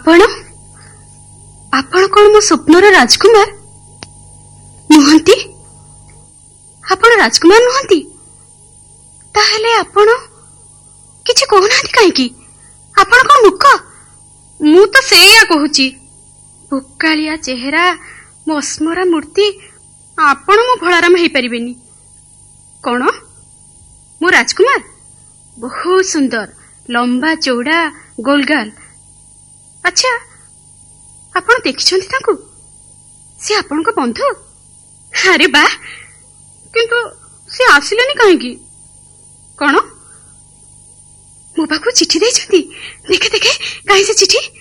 ଆପଣ ଆପଣ କଣ ମୋ ସ୍ୱପ୍ନର ରାଜକୁମାର ନୁହନ୍ତି? ଆପଣ ରାଜକୁମାର ନୁହନ୍ତି? ତାହେଲେ ଆପଣ କିଛି କହୁନାହାନ୍ତି କାହିଁକି? ଆପଣ କଣ ମୂକ? ମୁଁ ତ ସେଇଆ କହୁଛି। ବୋକାଳିଆ ଚେହେରା, ମସ୍ମରା ମୂର୍ତ୍ତି, ଆପଣ ମୋ ଭଳାରାମ ହେଇପାରିବେନି। କଣ ମୋ ରାଜକୁମାର? ବହୁତ ସୁନ୍ଦର, ଲମ୍ବା ଚଉଡା, ଗୋଲଗାଲ। ଆଚ୍ଛା, ଆପଣ ଦେଖିଛନ୍ତି ତାଙ୍କୁ? ସେ ଆପଣଙ୍କ ବନ୍ଧୁ? ଆରେ ବା, କିନ୍ତୁ ସେ ଆସିଲେନି କାହିଁକି? କଣ ମୋ ପାଖକୁ ଚିଠି ଦେଇଛନ୍ତି? ଦେଖେ ଦେଖେ, କାହିଁ ସେ ଚିଠି?